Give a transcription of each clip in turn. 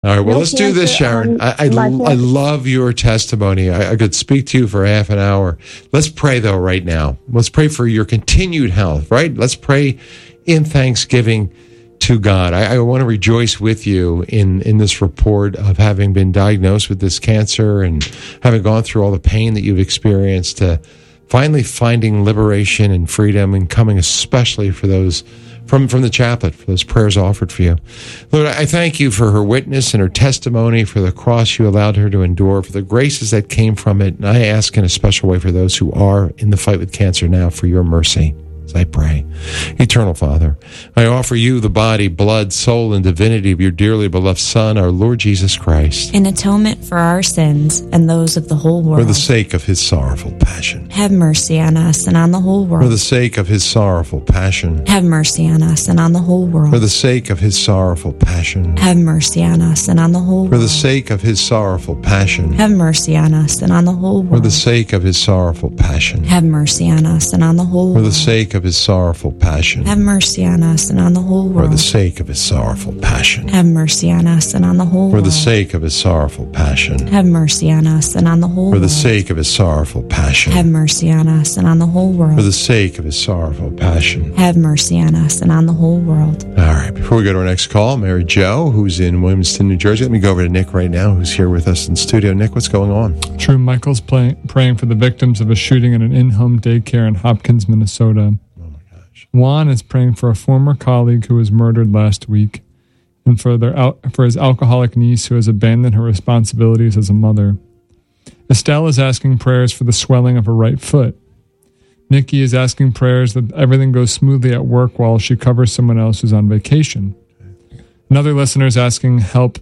All right, well, No let's do this, cancer Sharon. I love your testimony. I could speak to you for half an hour. Let's pray, though, right now. Let's pray for your continued health, right? Let's pray in thanksgiving to God. I want to rejoice with you in this report of having been diagnosed with this cancer and having gone through all the pain that you've experienced, to finally finding liberation and freedom, and coming especially for those from the chaplet, for those prayers offered for you. Lord, I thank you for her witness and her testimony, for the cross you allowed her to endure, for the graces that came from it. And I ask in a special way for those who are in the fight with cancer now for your mercy. I pray. Eternal Father, I offer you the body, blood, soul, and divinity of your dearly beloved Son, our Lord Jesus Christ, in atonement for our sins and those of the whole world. For the sake of his sorrowful passion. Have mercy on us and on the whole world. For the sake of his sorrowful passion. Have mercy on us and on the whole world. For the sake of his sorrowful passion. Have mercy on us and on the whole world. For the sake of his sorrowful passion. Have mercy on us and on the whole world. For the sake of his sorrowful passion. Have mercy on us and on the whole world. For the sake of his sorrowful passion. Have mercy on us and on the whole world. For the sake of his sorrowful passion. Have mercy on us and on the whole world. For the sake of his sorrowful passion. Have mercy on us and on the whole world. For the sake of his sorrowful passion. Have mercy on us and on the whole world. For the sake of his sorrowful passion. Have mercy on us and on the whole world. All right, before we go to our next call, Mary Jo, who's in Williamston, New Jersey. Let me go over to Nick right now, who's here with us in studio. Nick, what's going on? True, Michael's praying for the victims of a shooting at an in-home daycare in Hopkins, Minnesota. Juan is praying for a former colleague who was murdered last week, and for his alcoholic niece who has abandoned her responsibilities as a mother. Estelle is asking prayers for the swelling of her right foot. Nikki is asking prayers that everything goes smoothly at work while she covers someone else who's on vacation. Another listener is asking help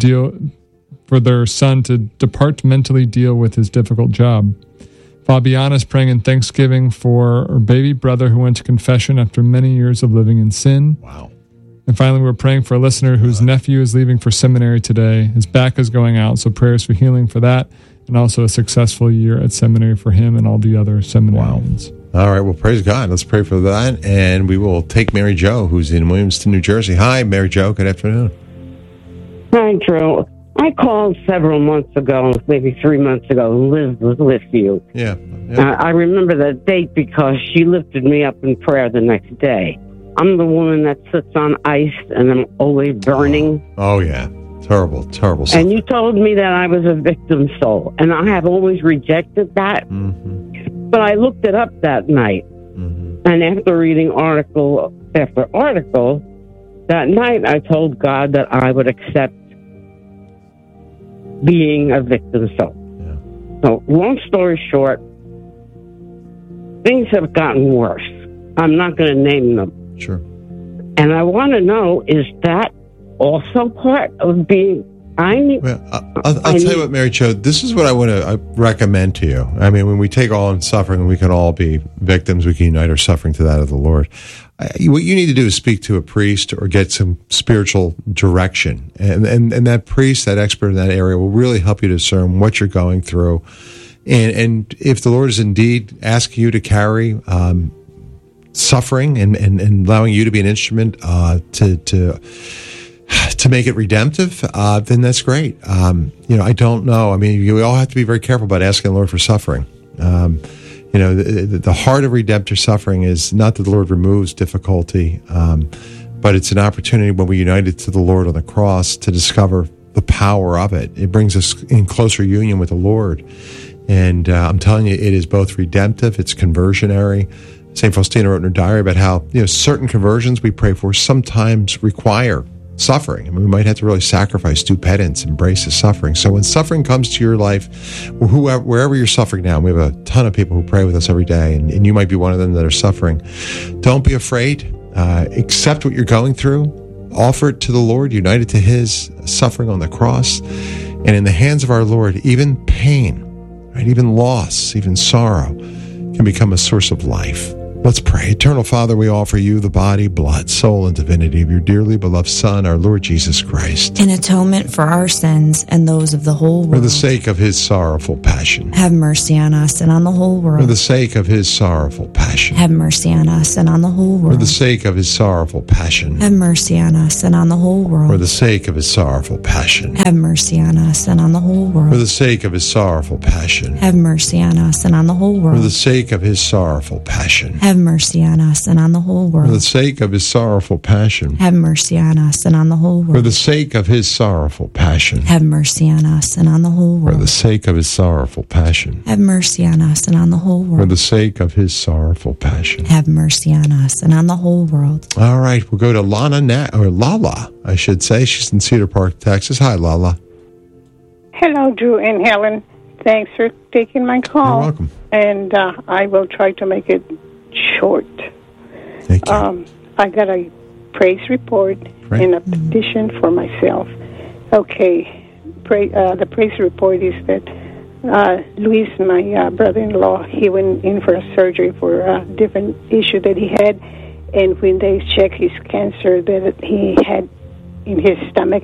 for their son to departmentally deal with his difficult job. Fabiana is praying in thanksgiving for her baby brother who went to confession after many years of living in sin. Wow. And finally, we're praying for a listener whose nephew is leaving for seminary today. His back is going out, so prayers for healing for that, and also a successful year at seminary for him and all the other seminarians. Wow. All right, well, praise God. Let's pray for that, and we will take Mary Jo, who's in Williamston, New Jersey. Hi, Mary Jo. Good afternoon. Hi, Drew. I called several months ago, maybe 3 months ago, and Liz was with you. Yeah. I remember the date because she lifted me up in prayer the next day. I'm the woman that sits on ice and I'm always burning. Oh yeah. Terrible stuff. And you told me that I was a victim soul, and I have always rejected that. Mm-hmm. But I looked it up that night, and after reading article after article, that night I told God that I would accept being a victim soul. Yeah. So, long story short, things have gotten worse. I'm not going to name them. Sure. And I want to know, is that also part of being... I'll tell you what, Mary Jo, this is what I want to recommend to you. I mean, when we take all in suffering, we can all be victims. We can unite our suffering to that of the Lord. What you need to do is speak to a priest or get some spiritual direction. And that priest, that expert in that area, will really help you discern what you're going through. And if the Lord is indeed asking you to carry suffering and allowing you to be an instrument to make it redemptive, then that's great. I don't know. I mean, we all have to be very careful about asking the Lord for suffering. The heart of redemptive suffering is not that the Lord removes difficulty, but it's an opportunity when we unite it to the Lord on the cross to discover the power of it. It brings us in closer union with the Lord. And I'm telling you, it is both redemptive, it's conversionary. St. Faustina wrote in her diary about how certain conversions we pray for sometimes require suffering. I mean, we might have to really sacrifice, do penance, embrace the suffering. So when suffering comes to your life, wherever you're suffering now, we have a ton of people who pray with us every day, and you might be one of them that are suffering. Don't be afraid. Accept what you're going through. Offer it to the Lord, unite it to His suffering on the cross. And in the hands of our Lord, even pain, right, even loss, even sorrow can become a source of life. Let's pray. Eternal Father, we offer you the body, blood, soul, and divinity of your dearly beloved Son, our Lord Jesus Christ. In atonement for our sins and those of the whole world. For the sake of his sorrowful passion. Have mercy on us and on the whole world. For the sake of his sorrowful passion. Have mercy on us and on the whole world. For the sake of his sorrowful passion. Have mercy on us and on the whole world. For the sake of his sorrowful passion. Have mercy on us and on the whole world. For the sake of his sorrowful passion. Have mercy on us and on the whole world. For the sake of his sorrowful passion. Have mercy on us and on the whole For the world. sake of his sorrowful passion. Have mercy on us and on the whole For world. the sake of his sorrowful passion. Have mercy on us and on the whole For the world. sake of his sorrowful passion. Have mercy on us and on the whole For world. the sake of his sorrowful passion. Have mercy on us and on the whole world. All right, we'll go to Lala, I should say. She's in Cedar Park, Texas. Hi, Lala. Hello, Drew and Helen. Thanks for taking my call. You're welcome. And I will try to make it short. Thank you. I got a praise report Great. and a petition for myself. Okay, the praise report is that Luis, my brother-in-law, he went in for a surgery for a different issue that he had, and when they checked his cancer that he had in his stomach,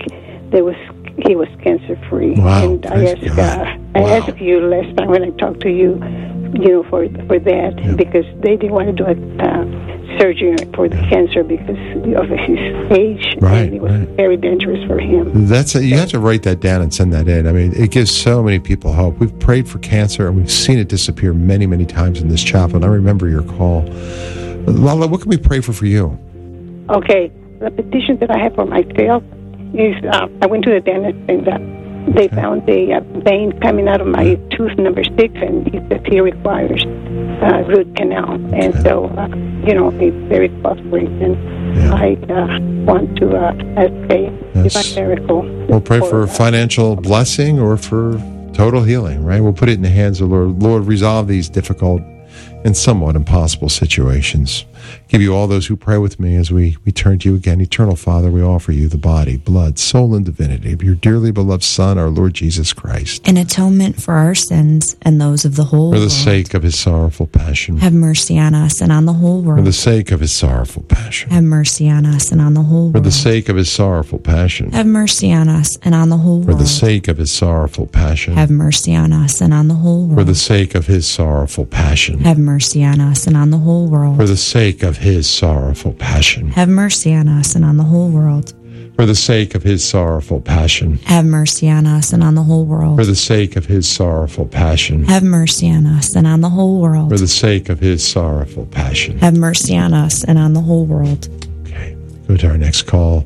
he was cancer-free. Wow, And praise God. I Wow. asked you last time when I talked to you, for that, Yeah. because they didn't want to do a surgery for the cancer because of his age, Right, and it was right. very dangerous for him. You have to write that down and send that in. I mean, it gives so many people hope. We've prayed for cancer, and we've seen it disappear many, many times in this chapel, and I remember your call. Lala, what can we pray for you? Okay, the petition that I have for myself is I went to the dentist and they found a vein coming out of my tooth number 6, and he said he requires root canal. And so, it's very costly, and Yeah. I want to ask a Yes. divine miracle. We'll pray for financial blessing or for total healing, right? We'll put it in the hands of the Lord. Lord, resolve these difficult and somewhat impossible situations. Give you all those who pray with me as we turn to you again. Eternal Father, we offer you the body, blood, soul, and divinity of your dearly beloved Son, our Lord Jesus Christ. In atonement for our sins and those of the whole For the world. sake of his sorrowful passion. Have mercy on us and on the whole For the world. sake of his sorrowful passion. Have mercy on us and on the whole For world. the sake of his sorrowful passion. Have mercy on us and on the whole For world. the sake of his sorrowful passion. Have mercy on us and on the whole For world. the sake of his sorrowful passion. Have mercy on us and on the whole world. For the sake of his sorrowful passion. Have mercy on us and on the whole world. For the sake of his sorrowful passion. Have mercy on us and on the whole world. For the sake of his sorrowful passion. Have mercy on us and on the whole world. For the sake of his sorrowful passion. Have mercy on us and on the whole world. Okay, go to our next call.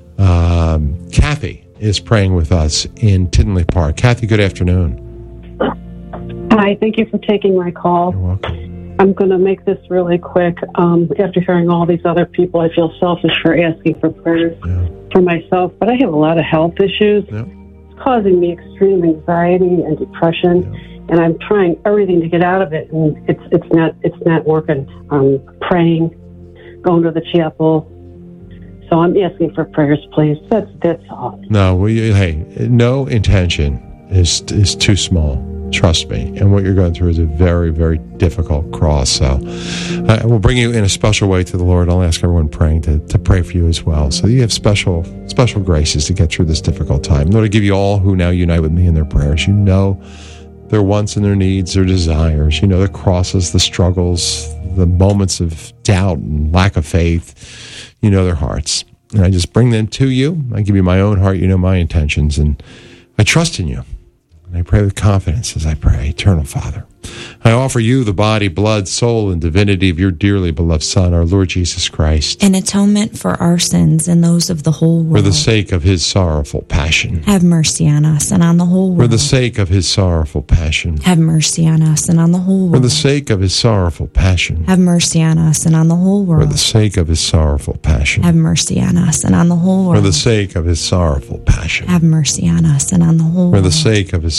Kathy is praying with us in Tinley Park. Kathy, good afternoon. Hi, thank you for taking my call. You're welcome. I'm going to make this really quick. After hearing all these other people, I feel selfish for asking for prayers for myself, but I have a lot of health issues. Yeah. It's causing me extreme anxiety and depression, and I'm trying everything to get out of it, and it's not working. I'm praying, going to the chapel. So I'm asking for prayers, please. That's all. No, no intention is too small. Trust me. And what you're going through is a very, very difficult cross. So we'll bring you in a special way to the Lord. I'll ask everyone praying to pray for you as well. So you have special graces to get through this difficult time. Lord, I give you all who now unite with me in their prayers. You know their wants and their needs, their desires. You know their crosses, the struggles, the moments of doubt and lack of faith. You know their hearts. And I just bring them to you. I give you my own heart. You know my intentions. And I trust in you. And I pray with confidence as I pray, Eternal Father. I offer you the body, blood, soul, and divinity of your dearly beloved Son, our Lord Jesus Christ. In atonement for our sins and those of the whole world. For the sake of his sorrowful passion. Have mercy on us and on the whole world. For the sake of his sorrowful passion. Have mercy on us and on the whole world. For the sake of his sorrowful passion. Have mercy on us and on the whole For world. the sake of his sorrowful passion. Have mercy on us and on the whole For world. the sake of his sorrowful passion. Have mercy on us and on the whole For world. the sake of his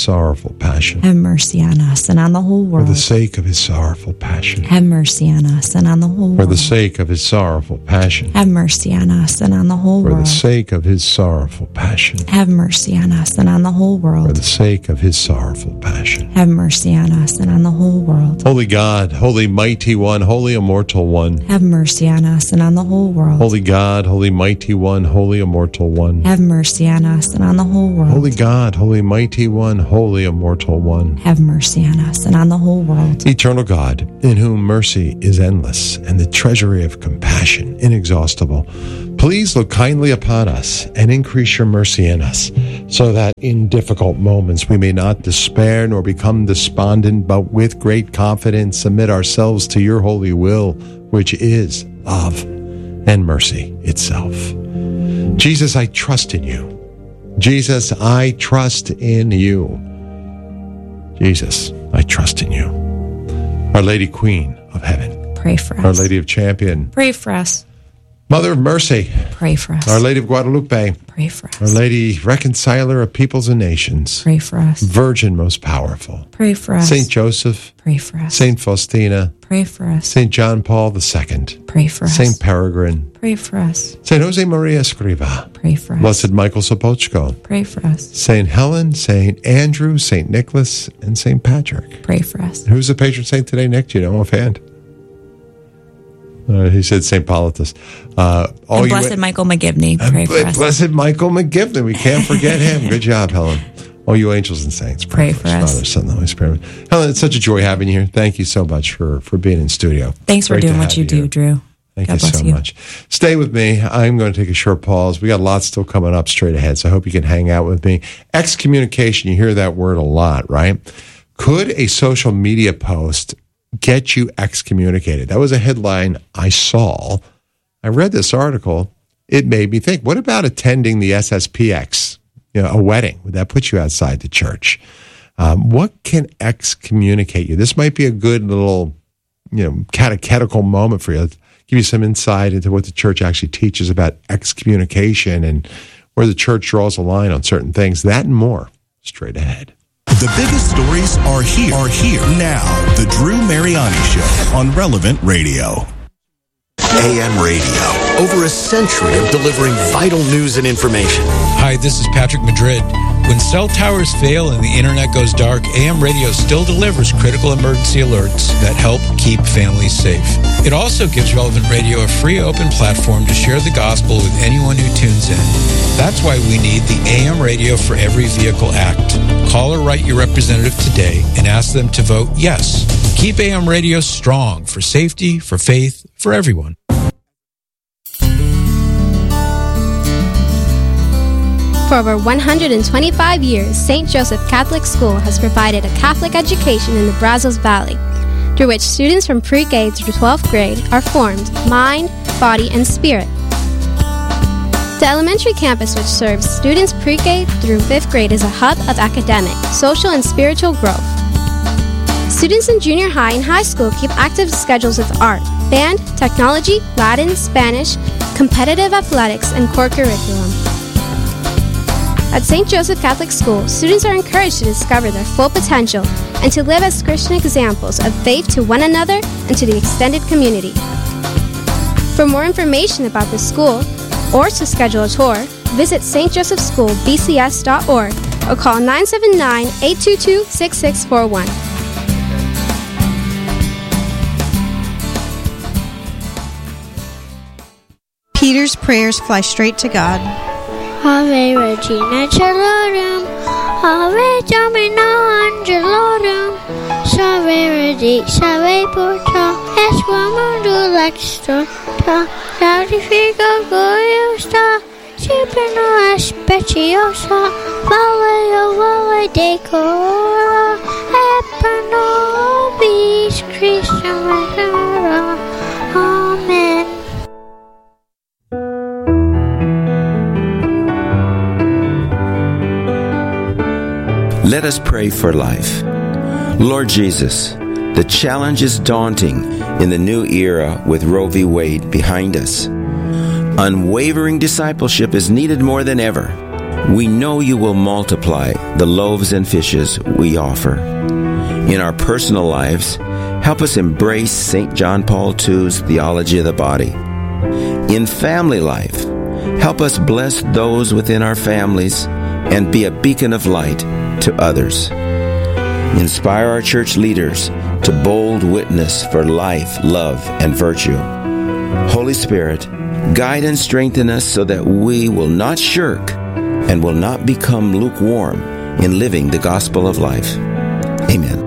sorrowful passion. Have mercy on us and on the whole For world. the sake of his sorrowful passion. Have mercy on us and on the whole For world. the sake of his sorrowful passion. Have mercy on us and on the whole For the world. sake of his sorrowful passion. Have mercy on us and on the whole For world. the sake of his sorrowful passion. Have mercy on us and on the whole world. Holy God, holy mighty one, holy immortal one. Have mercy on us and on the whole world. Holy God, holy mighty one, holy immortal one. Have mercy on us and on the whole world. Holy God, holy mighty one, holy immortal one. Have mercy on us and on the whole world. Eternal God, in whom mercy is endless and the treasury of compassion inexhaustible, please look kindly upon us and increase your mercy in us, so that in difficult moments we may not despair nor become despondent, but with great confidence submit ourselves to your holy will, which is love and mercy itself. Jesus, I trust in you. Jesus, I trust in you. Jesus, I trust in you. Our Lady Queen of Heaven, Pray for us. Our Lady of Champion, Pray for us. Mother of Mercy, Pray for us. Our Lady of Guadalupe, Pray for Our us. Lady Reconciler of Peoples and Nations, Pray for us. Virgin most powerful, Pray for us. Saint Joseph, Pray for us. Saint Faustina, Pray for us. Saint John Paul II, Pray for us. Saint Peregrine, Pray for us. Saint Jose Maria Escriva, Pray for us. Blessed Michael Sopochko, Pray for us. Saint Helen, Saint Andrew, Saint Nicholas, and Saint Patrick. Pray for us. Who's the patron saint today, Nick? Do you know offhand? He said St. Politus. And Blessed Michael McGivney. Pray for us. Blessed Michael McGivney. We can't forget him. Good job, Helen. All you angels and saints. Pray for us. Father, Son, and the Holy Spirit. Helen, it's such a joy having you here. Thank you so much for being in studio. Thanks for Great to doing what have you do, here. Drew. Thank God you bless so you. much. Stay with me. I'm going to take a short pause. We got lots still coming up straight ahead, so I hope you can hang out with me. Excommunication, you hear that word a lot, right? Could a social media post get you excommunicated? That was a headline I saw. I read this article. It made me think, what about attending the SSPX, a wedding? Would that put you outside the church? What can excommunicate you? This might be a good little catechetical moment for you. Give you some insight into what the church actually teaches about excommunication and where the church draws a line on certain things. That and more straight ahead. The biggest stories are here now. The Drew Mariani Show on Relevant Radio. AM radio. Over a century of delivering vital news and information. Hi, this is Patrick Madrid. When cell towers fail and the internet goes dark, AM radio still delivers critical emergency alerts that help keep families safe. It also gives Relevant Radio a free open platform to share the gospel with anyone who tunes in. That's why we need the AM Radio for Every Vehicle Act. Call or write your representative today and ask them to vote yes. Keep AM radio strong for safety, for faith, for everyone. For over 125 years, St. Joseph Catholic School has provided a Catholic education in the Brazos Valley, through which students from pre-K through 12th grade are formed mind, body, and spirit. The elementary campus, which serves students pre-K through 5th grade, is a hub of academic, social, and spiritual growth. Students in junior high and high school keep active schedules of art, band, technology, Latin, Spanish, competitive athletics, and core curriculum. At St. Joseph Catholic School, students are encouraged to discover their full potential and to live as Christian examples of faith to one another and to the extended community. For more information about the school or to schedule a tour, visit stjosephschoolbcs.org or call 979-822-6641. Peter's prayers fly straight to God. Ave Regina Celorum, Ave Domino Angelorum, Salve Redi, Salve Porta, Es Mundo Lextorta, Sacrifico Gloriosa, Siempre no es preciosa, Valeo Vale Decora, Epa Nobis Christum Redentora. Amen. Let us pray for life. Lord Jesus, the challenge is daunting in the new era with Roe v. Wade behind us. Unwavering discipleship is needed more than ever. we know you will multiply the loaves and fishes we offer. In our personal lives, help us embrace St. John Paul II's theology of the body. In family life, help us bless those within our families and be a beacon of light to others. Inspire our church leaders to bold witness for life, love, and virtue. Holy Spirit, guide and strengthen us so that we will not shirk and will not become lukewarm in living the gospel of life. Amen.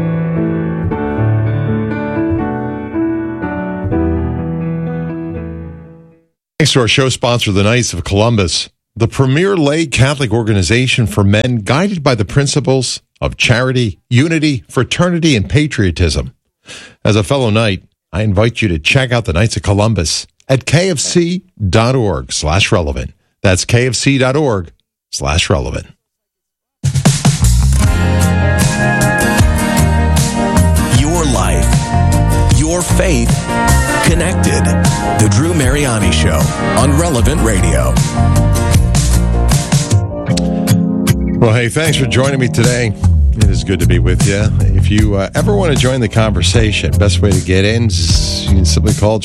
Thanks to our show sponsor, the Knights of Columbus, the premier lay Catholic organization for men guided by the principles of charity, unity, fraternity, and patriotism. As a fellow Knight, I invite you to check out the Knights of Columbus at kfc.org/relevant. That's kfc.org/relevant. Your life, your faith, connected. The Drew Mariani Show on Relevant Radio. Well, hey, thanks for joining me today. It is good to be with you. If you ever want to join the conversation, best way to get in is you can simply call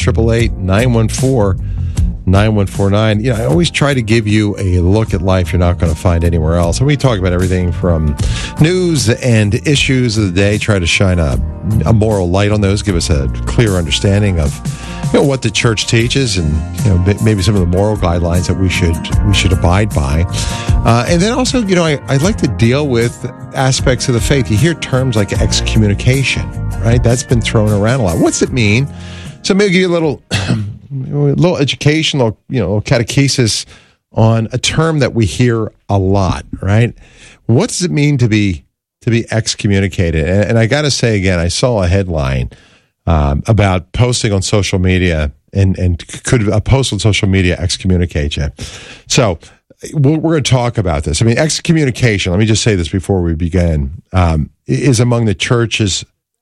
888-914-9149. You know, I always try to give you a look at life you're not going to find anywhere else. And we talk about everything from news and issues of the day, try to shine a moral light on those, give us a clear understanding of what the church teaches and maybe some of the moral guidelines that we should abide by. And then also, I like to deal with aspects of the faith. You hear terms like excommunication, right? That's been thrown around a lot. What's it mean? So maybe give you a little educational, catechesis on a term that we hear a lot, right? What does it mean to be excommunicated? And I got to say again, I saw a headline about posting on social media and could a post on social media excommunicate you? So we're going to talk about this. I mean, excommunication, let me just say this before we begin, is among the church's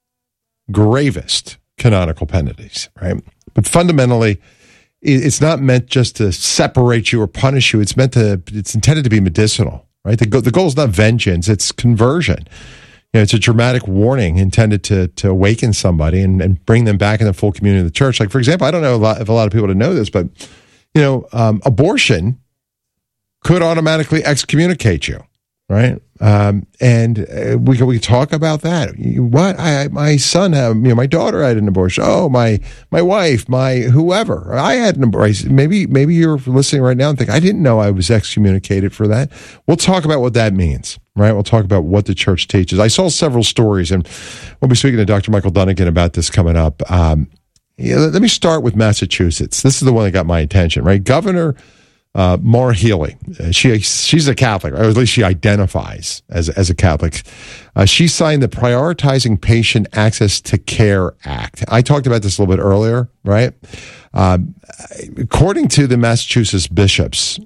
gravest canonical penalties, right? But fundamentally, it's not meant just to separate you or punish you. It's intended to be medicinal, right? The goal is not vengeance, it's conversion. It's a dramatic warning intended to awaken somebody and bring them back in the full community of the church. Like, for example, I don't know if a lot of people know this, but, abortion could automatically excommunicate you, right? And we can talk about that. My son had, my daughter had an abortion. Oh, my wife, my whoever, I had an abortion. Maybe you're listening right now and think, I didn't know I was excommunicated for that. We'll talk about what that means, right? We'll talk about what the church teaches. I saw several stories, and we'll be speaking to Dr. Michael Dunnigan about this coming up. Let me start with Massachusetts. This is the one that got my attention, right? Governor Maura Healey, she's a Catholic, or at least she identifies as a Catholic. She signed the Prioritizing Patient Access to Care Act. I talked about this a little bit earlier, right? According to the Massachusetts bishops,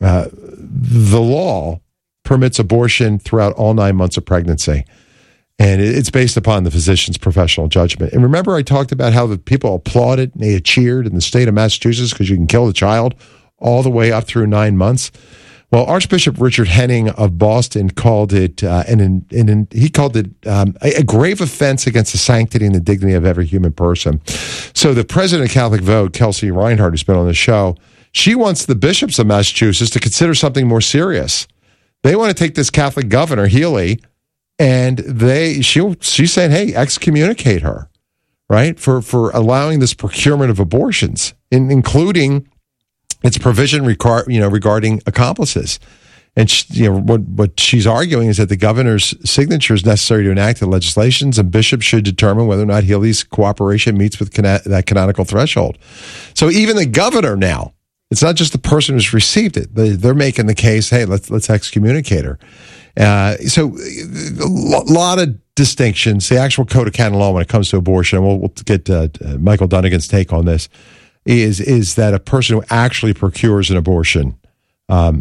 the law permits abortion throughout all 9 months of pregnancy. And it's based upon the physician's professional judgment. And remember, I talked about how the people applauded and they had cheered in the state of Massachusetts because you can kill the child all the way up through 9 months. Well, Archbishop Richard Henning of Boston called it, he called it a grave offense against the sanctity and the dignity of every human person. So the president of Catholic Vote, Kelsey Reinhardt, who's been on the show, she wants the bishops of Massachusetts to consider something more serious. They want to take this Catholic governor, Healey, and she's saying, hey, excommunicate her, right, for allowing this procurement of abortions, including its provision regarding accomplices. And what she's arguing is that the governor's signature is necessary to enact the legislations, and bishops should determine whether or not Healey's cooperation meets with that canonical threshold. So even the governor now, it's not just the person who's received it. They're making the case, hey, let's excommunicate her. So a lot of distinctions. The actual Code of Canon Law when it comes to abortion, and we'll get Michael Dunnigan's take on this, is that a person who actually procures an abortion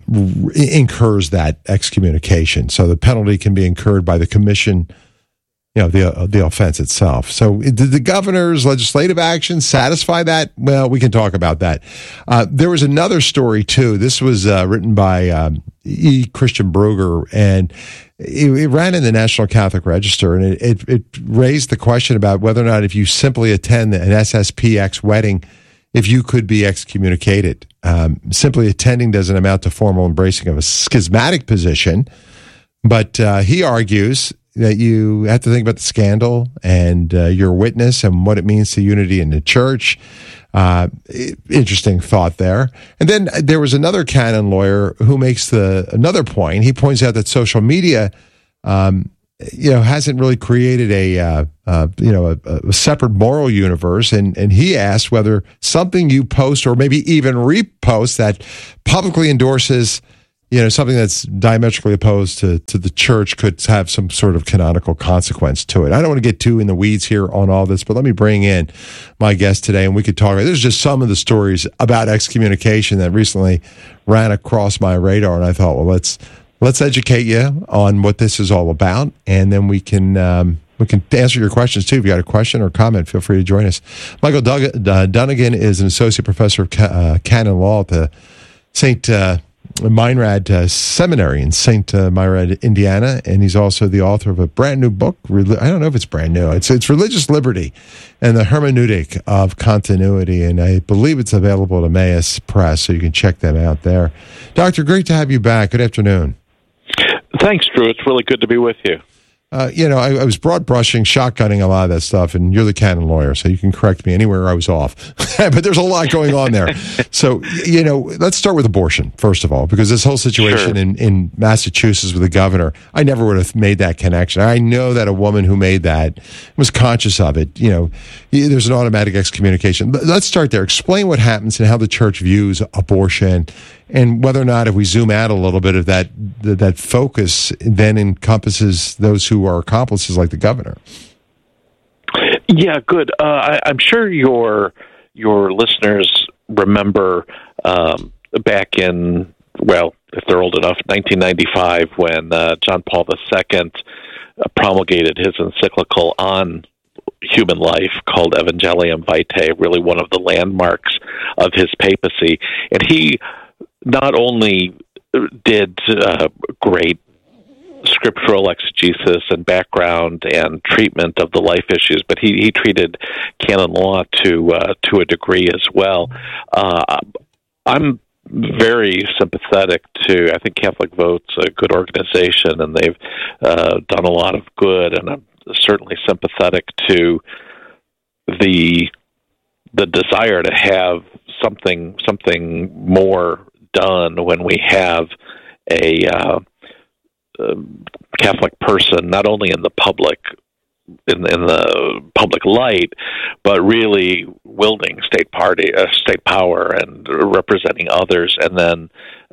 incurs that excommunication. So the penalty can be incurred by the commission the offense itself. So did the governor's legislative action satisfy that? Well, we can talk about that. There was another story, too. This was written by E. Christian Brugger, and it ran in the National Catholic Register, and it raised the question about whether or not if you simply attend an SSPX wedding, if you could be excommunicated. Simply attending doesn't amount to formal embracing of a schismatic position, but he argues that you have to think about the scandal and your witness and what it means to unity in the church. Interesting thought there. And then there was another canon lawyer who makes another point. He points out that social media, hasn't really created a separate moral universe. And he asked whether something you post or maybe even repost that publicly endorses something that's diametrically opposed to the church could have some sort of canonical consequence to it. I don't want to get too in the weeds here on all this, but let me bring in my guest today, and we could talk. There's just some of the stories about excommunication that recently ran across my radar, and I thought, well, let's educate you on what this is all about, and then we can answer your questions, too. If you got a question or comment, feel free to join us. Michael Dunnigan is an associate professor of canon law at the St. Meinrad Seminary in St. Meinrad, Indiana, and he's also the author of a brand new book. I don't know if it's brand new. It's Religious Liberty and the Hermeneutic of Continuity, and I believe it's available at Emmaus Press, so you can check them out there. Doctor, great to have you back. Good afternoon. Thanks, Drew. It's really good to be with you. I was broad brushing, shotgunning a lot of that stuff, and you're the canon lawyer, so you can correct me anywhere I was off. But there's a lot going on there. So, let's start with abortion, first of all, because this whole situation in Massachusetts with the governor, I never would have made that connection. I know that a woman who made that was conscious of it. There's an automatic excommunication. Let's start there. Explain what happens and how the church views abortion, and whether or not, if we zoom out a little bit of that focus, then encompasses those who are accomplices like the governor. Yeah, good. I'm sure your listeners remember back in, if they're old enough, 1995, when John Paul II promulgated his encyclical on human life called Evangelium Vitae, really one of the landmarks of his papacy. And he not only did great scriptural exegesis and background and treatment of the life issues, but he treated canon law to a degree as well. I'm very sympathetic to, I think Catholic Vote's a good organization, and they've done a lot of good, and I'm certainly sympathetic to the desire to have something more done when we have a Catholic person not only in the public light, but really wielding state power and representing others, and then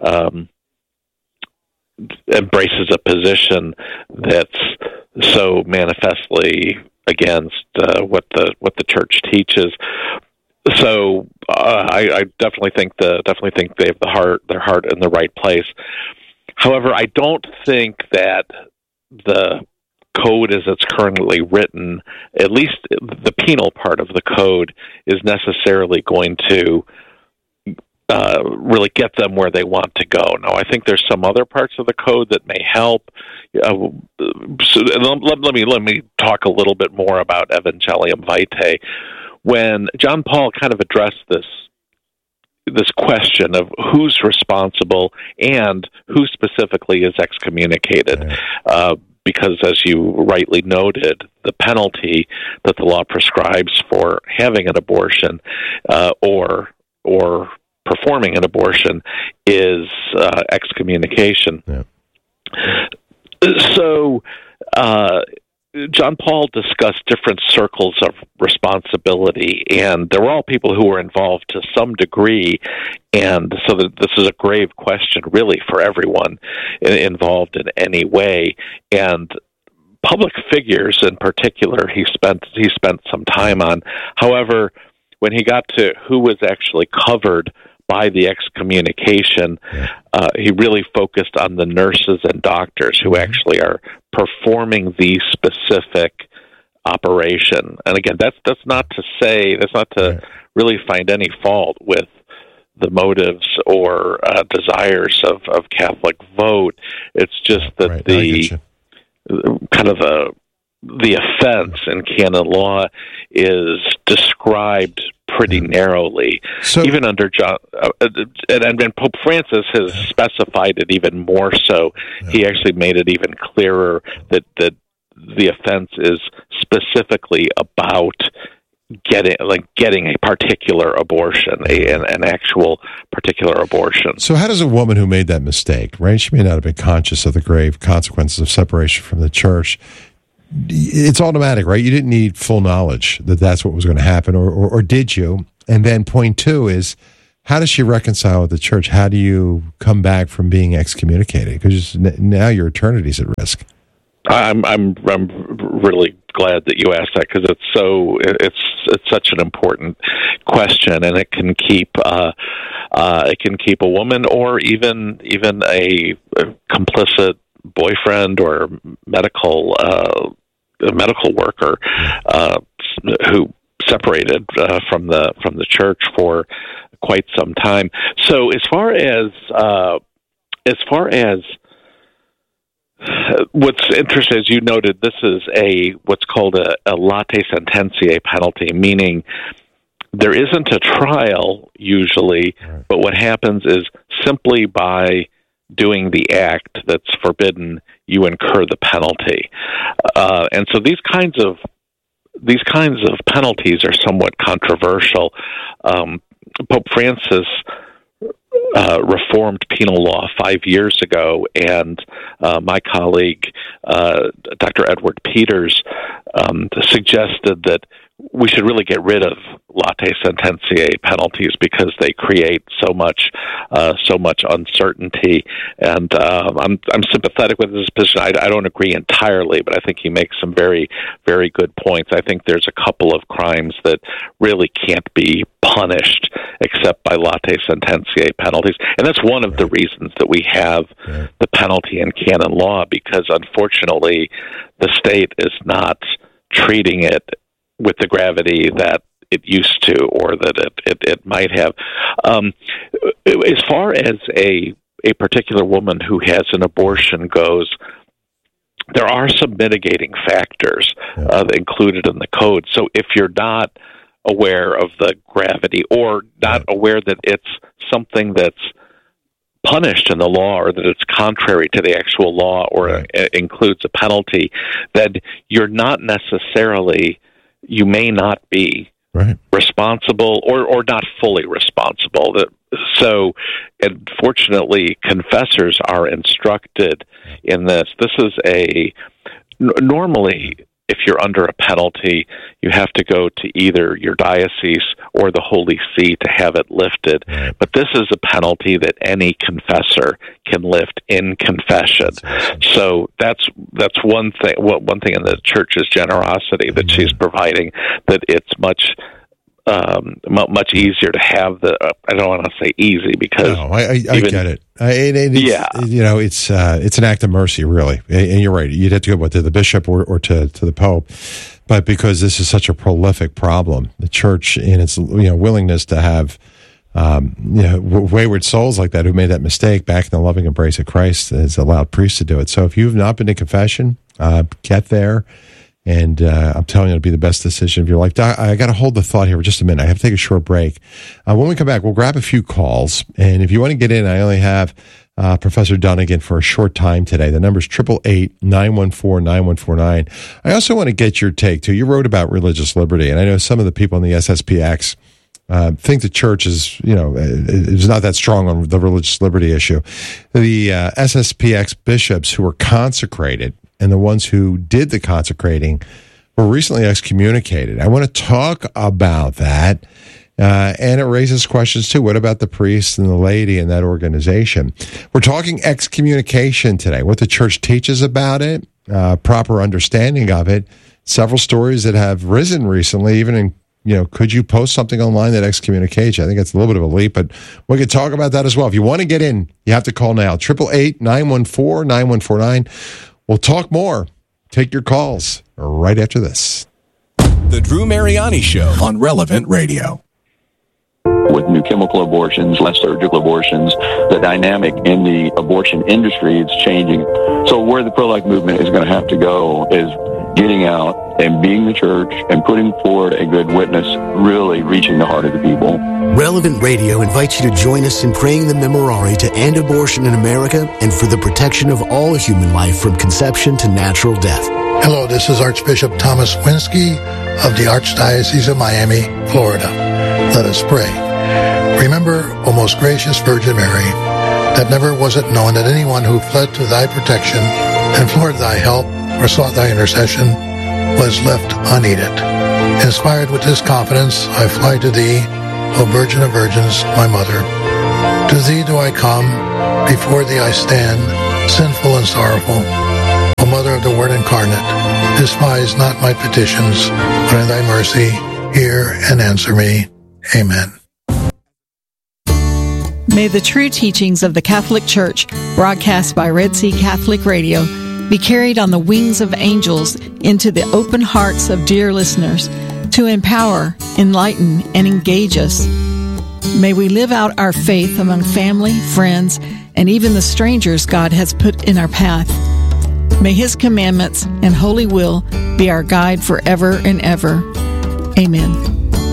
embraces a position that's so manifestly against what the church teaches. So I definitely think they have their heart in the right place. However, I don't think that the code as it's currently written, at least the penal part of the code, is necessarily going to really get them where they want to go. Now, I think there's some other parts of the code that may help. So let me talk a little bit more about Evangelium Vitae. When John Paul kind of addressed this question of who's responsible and who specifically is excommunicated, because as you rightly noted, the penalty that the law prescribes for having an abortion or performing an abortion is excommunication. Yeah. So John Paul discussed different circles of responsibility, and there were all people who were involved to some degree, and so this is a grave question really for everyone involved in any way. And public figures in particular he spent some time on. However, when he got to who was actually covered by the excommunication, he really focused on the nurses and doctors who actually are performing these specific operation. And again, that's not to really find any fault with the motives or desires of Catholic vote. It's just that the offense in canon law is described pretty narrowly. So, even under John, and Pope Francis has specified it even more so. He actually made it even clearer that the offense is specifically about getting a particular abortion, an actual particular abortion. So how does a woman who made that mistake, right? She may not have been conscious of the grave consequences of separation from the church. It's automatic, right? You didn't need full knowledge that that's what was going to happen, or did you? And then point two is, how does she reconcile with the church? How do you come back from being excommunicated? Because now your eternity's at risk. I'm really glad that you asked that, because it's such an important question, and it can keep a woman or even a complicit boyfriend or medical worker who separated from the church for quite some time. So as far as what's interesting, as you noted, this is what's called a latae sententiae penalty, meaning there isn't a trial usually, but what happens is simply by doing the act that's forbidden, you incur the penalty. And so these kinds of penalties are somewhat controversial. Pope Francis reformed penal law 5 years ago, and my colleague, Dr. Edward Peters, suggested that we should really get rid of latae sententiae penalties because they create so much uncertainty. And I'm sympathetic with his position. I don't agree entirely, but I think he makes some very, very good points. I think there's a couple of crimes that really can't be punished except by latae sententiae penalties, and that's one of the reasons that we have the penalty in canon law, because unfortunately the state is not treating it with the gravity that it used to, or that it might have. As far as a particular woman who has an abortion goes, there are some mitigating factors included in the code. So if you're not aware of the gravity, or not aware that it's something that's punished in the law, or that it's contrary to the actual law, or includes a penalty, then you may not be responsible, or not fully responsible. So, unfortunately, confessors are instructed in this. This is normally, if you're under a penalty, you have to go to either your diocese or the Holy See to have it lifted. But this is a penalty that any confessor can lift in confession. So that's one thing. One thing in the Church's generosity that she's providing, that it's much easier to have I don't want to say easy, because I get it. It's an act of mercy, really. And you're right. You'd have to go to the bishop or to the Pope. But because this is such a prolific problem, the Church, in its willingness to have wayward souls like that who made that mistake back in the loving embrace of Christ, has allowed priests to do it. So if you've not been to confession, get there. And I'm telling you, it'll be the best decision of your life. I got to hold the thought here for just a minute. I have to take a short break. When we come back, we'll grab a few calls. And if you want to get in, I only have Professor Dunnigan for a short time today. The number's 888-914-9149. I also want to get your take, too. You wrote about religious liberty, and I know some of the people in the SSPX think the church is not that strong on the religious liberty issue. The SSPX bishops who were consecrated, and the ones who did the consecrating, were recently excommunicated. I want to talk about that, and it raises questions, too. What about the priests and the laity in that organization? We're talking excommunication today, what the church teaches about it, proper understanding of it, several stories that have risen recently, even in, could you post something online that excommunicates you? I think it's a little bit of a leap, but we could talk about that as well. If you want to get in, you have to call now, 888-914-9149. We'll talk more. Take your calls right after this. The Drew Mariani Show on Relevant Radio. With new chemical abortions, less surgical abortions, the dynamic in the abortion industry is changing. So where the pro-life movement is going to have to go is getting out and being the church and putting forward a good witness, really reaching the heart of the people. Relevant Radio invites you to join us in praying the Memorare to end abortion in America and for the protection of all human life from conception to natural death. Hello, this is Archbishop Thomas Winsky of the Archdiocese of Miami, Florida. Let us pray. Remember, O most gracious Virgin Mary, that never was it known that anyone who fled to thy protection, implored thy help, or sought thy intercession, was left unaided. Inspired with this confidence, I fly to thee, O Virgin of Virgins, my Mother. To thee do I come, before thee I stand, sinful and sorrowful. O Mother of the Word incarnate, despise not my petitions, but in thy mercy hear and answer me. Amen. May the true teachings of the Catholic Church, broadcast by Red Sea Catholic Radio, be carried on the wings of angels into the open hearts of dear listeners to empower, enlighten, and engage us. May we live out our faith among family, friends, and even the strangers God has put in our path. May His commandments and holy will be our guide forever and ever. Amen.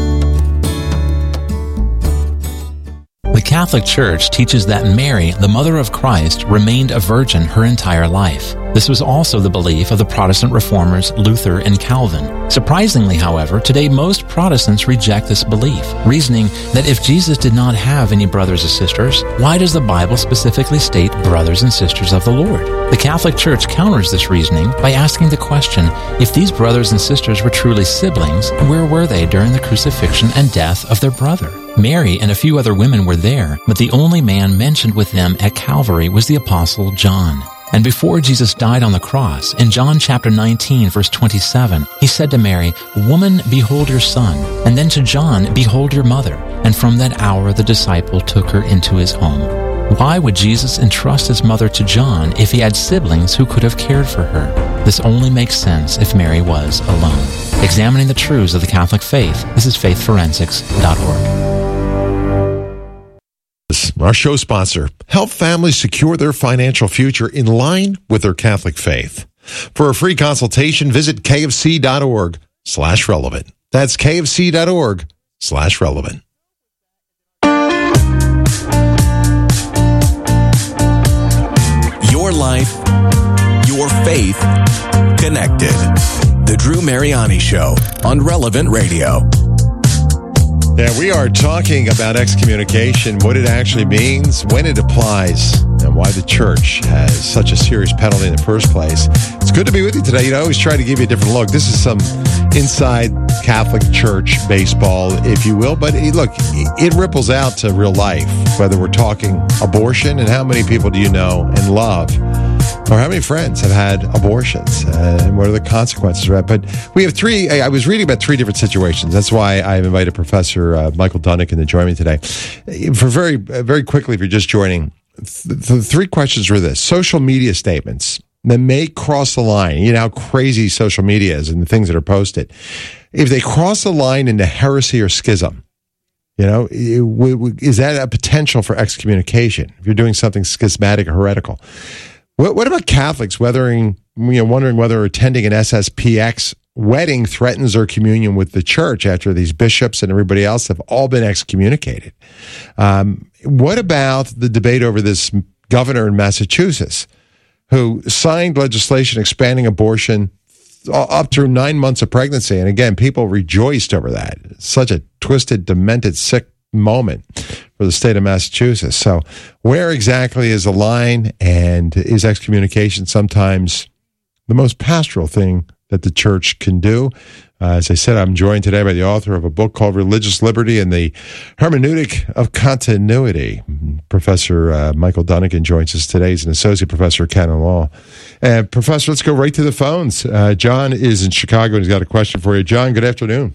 The Catholic Church teaches that Mary, the Mother of Christ, remained a virgin her entire life. This was also the belief of the Protestant reformers Luther and Calvin. Surprisingly, however, today most Protestants reject this belief, reasoning that if Jesus did not have any brothers or sisters, why does the Bible specifically state brothers and sisters of the Lord? The Catholic Church counters this reasoning by asking the question, if these brothers and sisters were truly siblings, where were they during the crucifixion and death of their brother? Mary and a few other women were there, but the only man mentioned with them at Calvary was the Apostle John. And before Jesus died on the cross, in John chapter 19, verse 27, he said to Mary, "Woman, behold your son," and then to John, "Behold your mother." And from that hour the disciple took her into his home. Why would Jesus entrust his mother to John if he had siblings who could have cared for her? This only makes sense if Mary was alone. Examining the truths of the Catholic faith, this is faithforensics.org. Our show sponsor, help families secure their financial future in line with their Catholic faith. For a free consultation, visit kfc.org/relevant. That's kfc.org/relevant. Your life, your faith, connected. The Drew Mariani Show on Relevant Radio. Yeah, we are talking about excommunication, what it actually means, when it applies, and why the church has such a serious penalty in the first place. It's good to be with you today. You know, I always try to give you a different look. This is some inside Catholic Church baseball, if you will. But look, it ripples out to real life, whether we're talking abortion and how many people do you know and love, or how many friends have had abortions, and what are the consequences of that. But we have I was reading about 3 different situations. That's why I've invited Professor Michael Dunnigan to join me today. For very, very quickly, if you're just joining, the 3 questions were this: social media statements that may cross the line. You know how crazy social media is and the things that are posted. If they cross the line into heresy or schism, you know, is that a potential for excommunication if you're doing something schismatic or heretical? What about Catholics wondering whether attending an SSPX wedding threatens their communion with the church after these bishops and everybody else have all been excommunicated? What about the debate over this governor in Massachusetts who signed legislation expanding abortion up through 9 months of pregnancy? And again, people rejoiced over that. It's such a twisted, demented, sick moment for the state of Massachusetts. So where exactly is the line, and is excommunication sometimes the most pastoral thing that the church can do? As I said, I'm joined today by the author of a book called Religious Liberty and the Hermeneutic of Continuity. Professor Michael Dunnigan joins us today. He's an associate professor of canon law. Professor, let's go right to the phones. John is in Chicago, and he's got a question for you. John, good afternoon.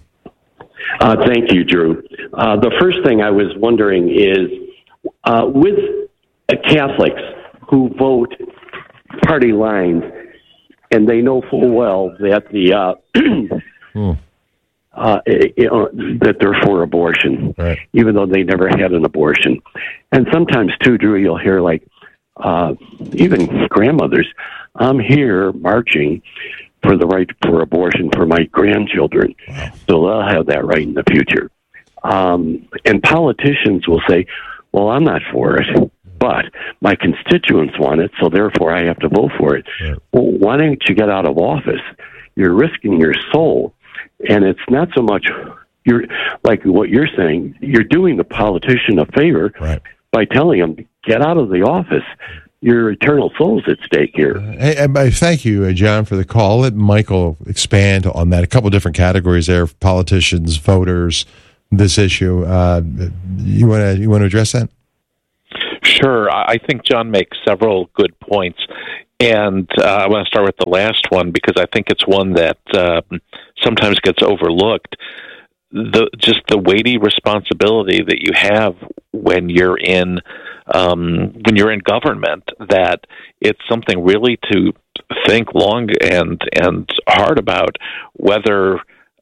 Thank you, Drew. The first thing I was wondering is, with Catholics who vote party lines, and they know full well that the that they're for abortion, right, even though they never had an abortion. And sometimes, too, Drew, you'll hear, like, even grandmothers, I'm here marching for the right for abortion for my grandchildren. Wow. So they'll have that right in the future. And politicians will say, well, I'm not for it, but my constituents want it, so therefore I have to vote for it. Yeah. Well, why don't you get out of office? You're risking your soul. And it's not so much, you're like what you're saying, you're doing the politician a favor by telling them, get out of the office. Your eternal soul's at stake here. Hey, thank you, John, for the call. Let Michael expand on that. A couple different categories there: politicians, voters, this issue. You want to address that? Sure. I think John makes several good points, and I want to start with the last one because I think it's one that sometimes gets overlooked. Just the weighty responsibility that you have when you're in government, that it's something really to think long and hard about whether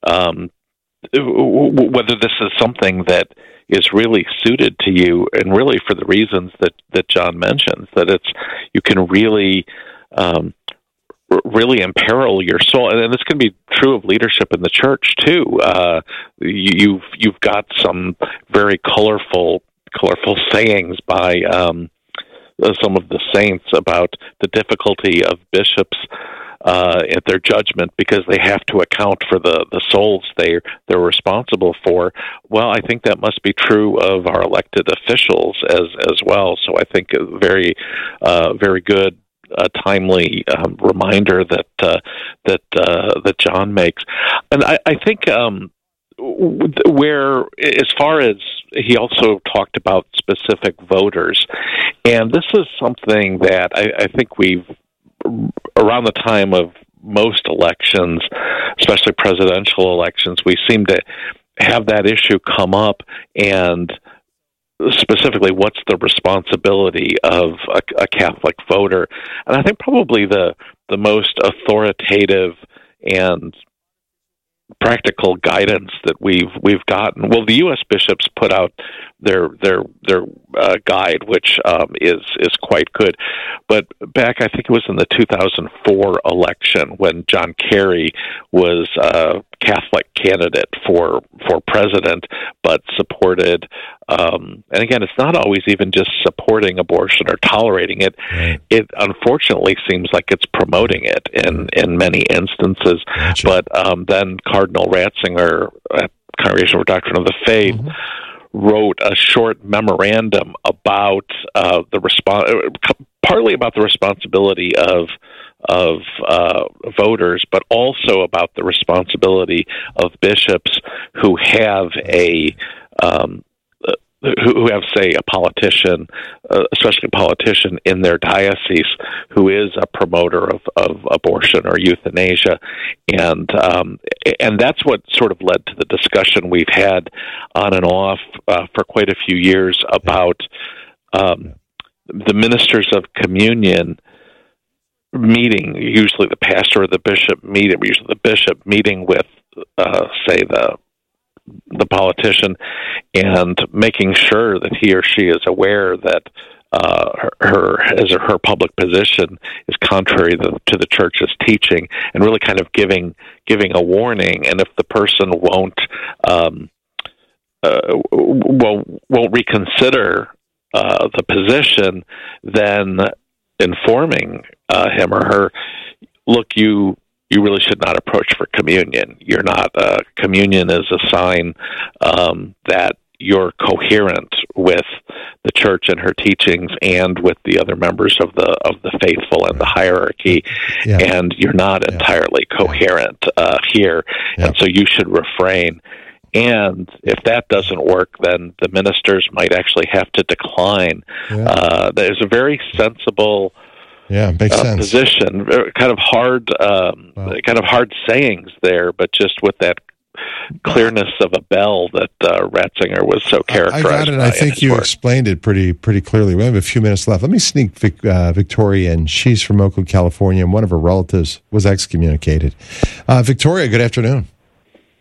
this is something that is really suited to you, and really for the reasons that John mentions, that you can really imperil your soul, and this can be true of leadership in the church too. You've got some very colorful sayings by some of the saints about the difficulty of bishops at their judgment because they have to account for the souls they're responsible for. Well, I think that must be true of our elected officials as well. So I think a very good, timely reminder that John makes, and I think where, as far as he also talked about specific voters, and this is something that I think we've, around the time of most elections, especially presidential elections, we seem to have that issue come up, and specifically, what's the responsibility of a Catholic voter? And I think probably the most authoritative and practical guidance that we've gotten. Well, the U.S. bishops put out their guide, which is quite good. But back, I think it was in the 2004 election when John Kerry was a Catholic candidate for president, but supported. And again, it's not always even just supporting abortion or tolerating it. Right. It unfortunately seems like it's promoting it in many instances. Gotcha. But then Cardinal Ratzinger at Congregation for Doctrine of the Faith wrote a short memorandum about partly about the responsibility of voters, but also about the responsibility of bishops who have say, a politician, especially a politician in their diocese who is a promoter of abortion or euthanasia. And that's what sort of led to the discussion we've had on and off for quite a few years about the ministers of communion meeting, usually the pastor or the bishop meeting, usually the bishop meeting with, say, the politician, and making sure that he or she is aware that her public position is contrary to the church's teaching, and really kind of giving a warning. And if the person won't reconsider the position, then informing him or her, look, you really should not approach for communion. You're not. Communion is a sign that you're coherent with the church and her teachings, and with the other members of the faithful and the hierarchy, and you're not entirely coherent here, and so you should refrain. And if that doesn't work, then the ministers might actually have to decline. There's a very sensible. Makes sense. Position, kind of hard sayings there, but just with that clearness of a bell that Ratzinger was so characterized. I got it. I think you explained it pretty clearly. We have a few minutes left. Let me sneak Victoria in. She's from Oakland, California, and one of her relatives was excommunicated. Victoria, good afternoon.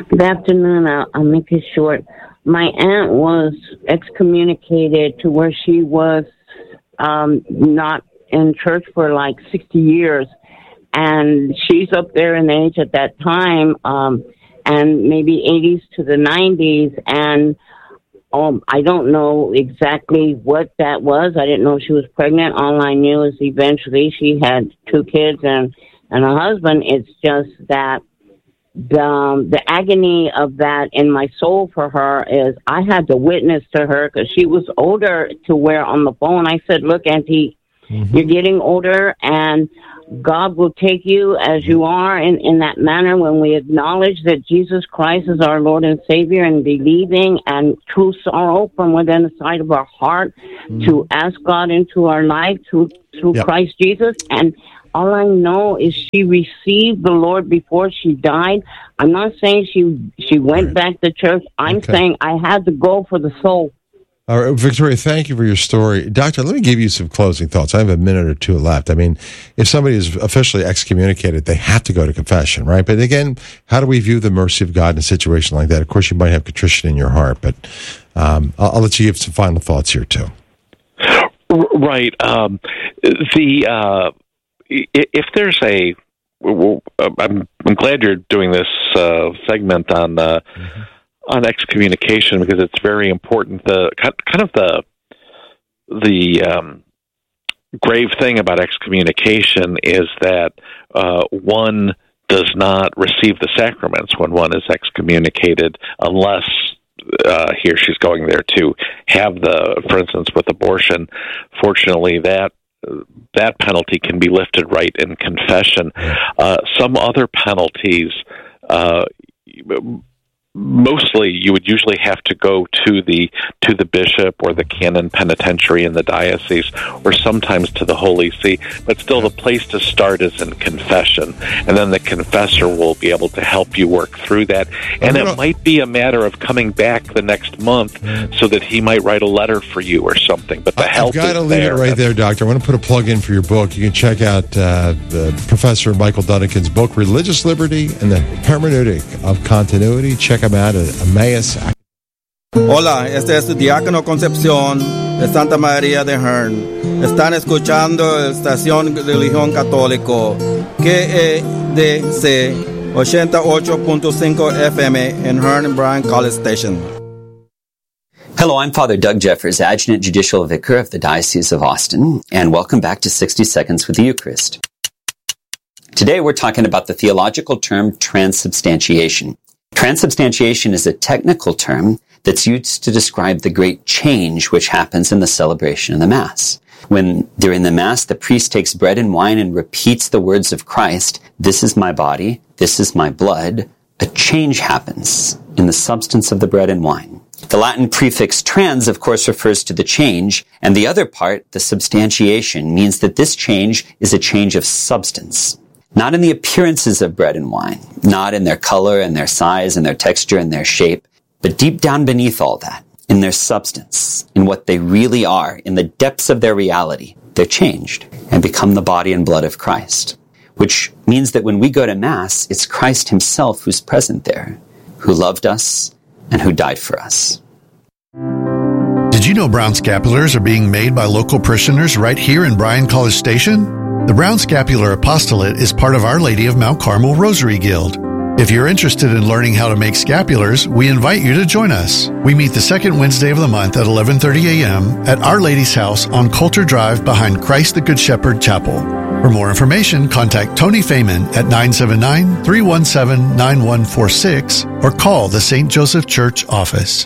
Good afternoon. I'll make it short. My aunt was excommunicated to where she was not in church for like 60 years. And she's up there in age at that time, and maybe 80s to the 90s. And I don't know exactly what that was. I didn't know she was pregnant. All I knew is eventually she had 2 kids and a husband. It's just that the agony of that in my soul for her is I had to witness to her because she was older to where on the phone I said, look, Auntie, you're getting older and God will take you as you are in that manner when we acknowledge that Jesus Christ is our Lord and Savior and believing and true sorrow from within the side of our heart to ask God into our life through Christ Jesus. And all I know is she received the Lord before she died. I'm not saying she went back to church. I'm saying I had to go for the soul. All right, Victoria, thank you for your story. Doctor, let me give you some closing thoughts. I have a minute or two left. I mean, if somebody is officially excommunicated, they have to go to confession, right? But again, how do we view the mercy of God in a situation like that? Of course, you might have contrition in your heart, but I'll let you give some final thoughts here, too. Right. If there's I'm glad you're doing this segment on excommunication because it's very important. The grave thing about excommunication is that one does not receive the sacraments when one is excommunicated unless he or she's going there to have for instance, with abortion. Fortunately, that penalty can be lifted right in confession. Some other penalties, mostly you would usually have to go to the bishop or the canon penitentiary in the diocese, or sometimes to the Holy See. But still, the place to start is in confession, and then the confessor will be able to help you work through that. And it might be a matter of coming back the next month so that he might write a letter for you or something. But the help is there. I've got to leave it right there, Doctor. I want to put a plug in for your book. You can check out the Professor Michael Dunnigan's book, Religious Liberty and the Hermeneutic of Continuity. Check them out at Emmaus. Hola, este es Diácono Concepción de Santa María de Hearn. Están escuchando la estación de Religión Católico, KEDC 88.5 FM in Hearn and Bryan College Station. Hello, I'm Father Doug Jeffers, Adjutant Judicial Vicar of the Diocese of Austin, and welcome back to 60 Seconds with the Eucharist. Today we're talking about the theological term transubstantiation. Transubstantiation is a technical term that's used to describe the great change which happens in the celebration of the Mass. When, during the Mass, the priest takes bread and wine and repeats the words of Christ, "This is my body, this is my blood," a change happens in the substance of the bread and wine. The Latin prefix trans, of course, refers to the change, and the other part, the substantiation, means that this change is a change of substance. Not in the appearances of bread and wine, not in their color and their size and their texture and their shape, but deep down beneath all that, in their substance, in what they really are, in the depths of their reality, they're changed and become the body and blood of Christ. Which means that when we go to Mass, it's Christ himself who's present there, who loved us and who died for us. Did you know brown scapulars are being made by local parishioners right here in Bryan College Station? The Brown Scapular Apostolate is part of Our Lady of Mount Carmel Rosary Guild. If you're interested in learning how to make scapulars, we invite you to join us. We meet the second Wednesday of the month at 11:30 a.m. at Our Lady's house on Coulter Drive behind Christ the Good Shepherd Chapel. For more information, contact Tony Feynman at 979-317-9146 or call the St. Joseph Church office.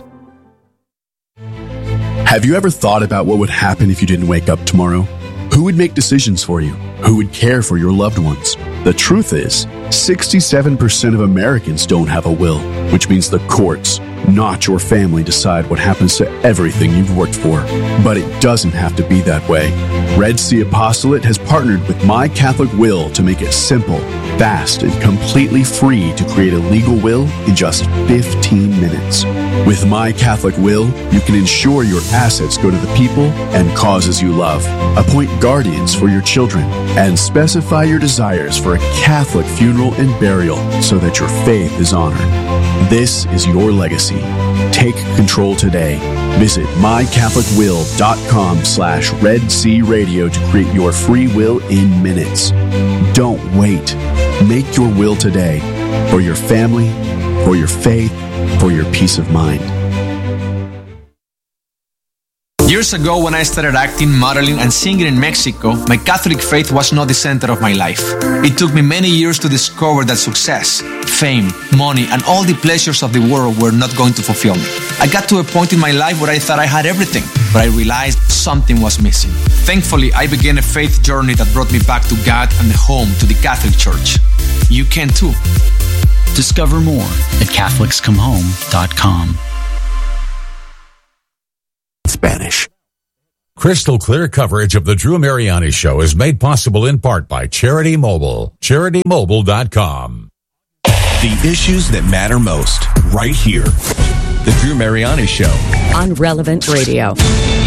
Have you ever thought about what would happen if you didn't wake up tomorrow? Who would make decisions for you? Who would care for your loved ones? The truth is, 67% of Americans don't have a will, which means the courts, not your family, decide what happens to everything you've worked for. But it doesn't have to be that way. Red Sea Apostolate has partnered with My Catholic Will to make it simple, fast, and completely free to create a legal will in just 15 minutes. With My Catholic Will, you can ensure your assets go to the people and causes you love, appoint guardians for your children, and specify your desires for a Catholic funeral and burial so that your faith is honored. This is your legacy. Take control today. Visit mycatholicwill.com/Red Sea Radio to create your free will in minutes. Don't wait. Make your will today for your family, for your faith, for your peace of mind. Years ago, when I started acting, modeling, and singing in Mexico, my Catholic faith was not the center of my life. It took me many years to discover that success, fame, money, and all the pleasures of the world were not going to fulfill me. I got to a point in my life where I thought I had everything, but I realized something was missing. Thankfully, I began a faith journey that brought me back to God and home to the Catholic Church. You can too. Discover more at CatholicsComeHome.com. Spanish. Crystal clear coverage of the Drew Mariani Show is made possible in part by Charity Mobile. CharityMobile.com. The issues that matter most, right here. The Drew Mariani Show. On Relevant Radio.